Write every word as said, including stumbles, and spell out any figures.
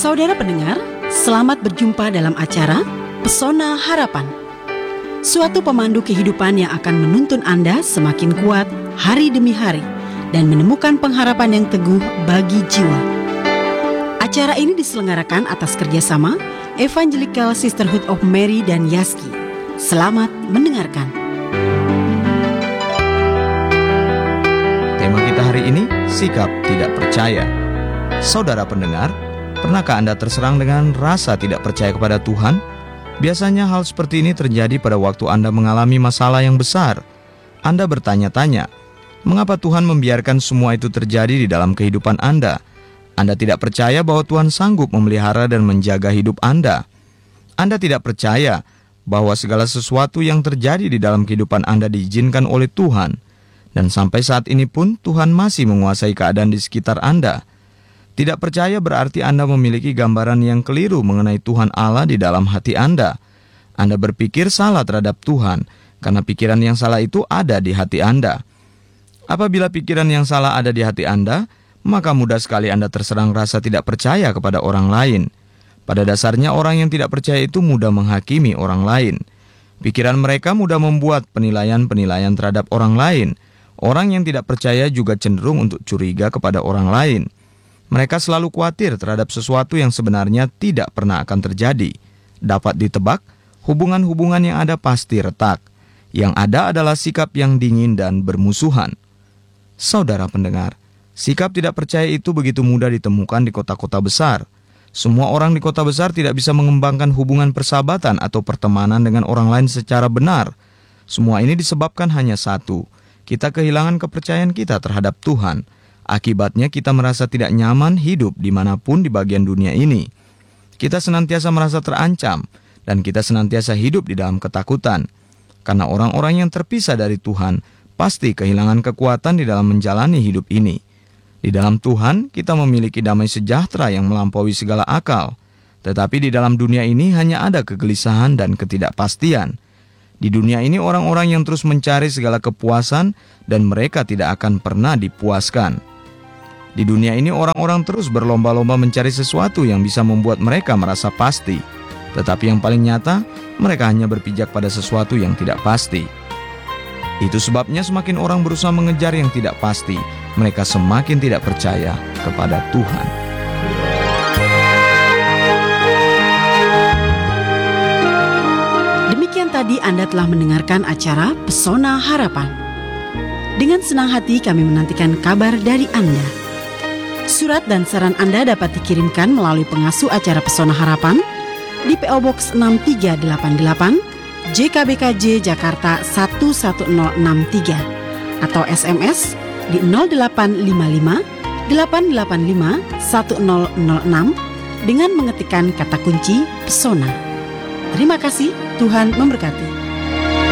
Saudara pendengar, selamat berjumpa dalam acara Pesona Harapan. Suatu pemandu kehidupan yang akan menuntun Anda semakin kuat hari demi hari dan menemukan pengharapan yang teguh bagi jiwa. Acara ini diselenggarakan atas kerjasama Evangelical Sisterhood of Mary dan Yaski. Selamat mendengarkan. Tema kita hari ini, sikap tidak percaya. Saudara pendengar, pernahkah Anda terserang dengan rasa tidak percaya kepada Tuhan? Biasanya hal seperti ini terjadi pada waktu Anda mengalami masalah yang besar. Anda bertanya-tanya, mengapa Tuhan membiarkan semua itu terjadi di dalam kehidupan Anda? Anda tidak percaya bahwa Tuhan sanggup memelihara dan menjaga hidup Anda. Anda tidak percaya bahwa segala sesuatu yang terjadi di dalam kehidupan Anda diizinkan oleh Tuhan. Dan sampai saat ini pun Tuhan masih menguasai keadaan di sekitar Anda. Tidak percaya berarti Anda memiliki gambaran yang keliru mengenai Tuhan Allah di dalam hati Anda. Anda berpikir salah terhadap Tuhan, karena pikiran yang salah itu ada di hati Anda. Apabila pikiran yang salah ada di hati Anda, maka mudah sekali Anda terserang rasa tidak percaya kepada orang lain. Pada dasarnya orang yang tidak percaya itu mudah menghakimi orang lain. Pikiran mereka mudah membuat penilaian-penilaian terhadap orang lain. Orang yang tidak percaya juga cenderung untuk curiga kepada orang lain. Mereka selalu khawatir terhadap sesuatu yang sebenarnya tidak pernah akan terjadi. Dapat ditebak, hubungan-hubungan yang ada pasti retak. Yang ada adalah sikap yang dingin dan bermusuhan. Saudara pendengar, sikap tidak percaya itu begitu mudah ditemukan di kota-kota besar. Semua orang di kota besar tidak bisa mengembangkan hubungan persahabatan atau pertemanan dengan orang lain secara benar. Semua ini disebabkan hanya satu, kita kehilangan kepercayaan kita terhadap Tuhan. Akibatnya kita merasa tidak nyaman hidup dimanapun di bagian dunia ini. Kita senantiasa merasa terancam, dan kita senantiasa hidup di dalam ketakutan. Karena orang-orang yang terpisah dari Tuhan pasti kehilangan kekuatan di dalam menjalani hidup ini. Di dalam Tuhan kita memiliki damai sejahtera yang melampaui segala akal. Tetapi di dalam dunia ini hanya ada kegelisahan dan ketidakpastian. Di dunia ini orang-orang yang terus mencari segala kepuasan dan mereka tidak akan pernah dipuaskan. Di dunia ini orang-orang terus berlomba-lomba mencari sesuatu yang bisa membuat mereka merasa pasti. Tetapi yang paling nyata, mereka hanya berpijak pada sesuatu yang tidak pasti. Itu sebabnya semakin orang berusaha mengejar yang tidak pasti, mereka semakin tidak percaya kepada Tuhan. Demikian tadi Anda telah mendengarkan acara Pesona Harapan. Dengan senang hati kami menantikan kabar dari Anda. Surat dan saran Anda dapat dikirimkan melalui pengasuh acara Pesona Harapan di P O Box enam tiga delapan delapan J K B K J Jakarta satu satu nol enam tiga atau S M S di nol delapan lima lima delapan delapan lima satu nol nol enam dengan mengetikkan kata kunci Pesona. Terima kasih, Tuhan memberkati.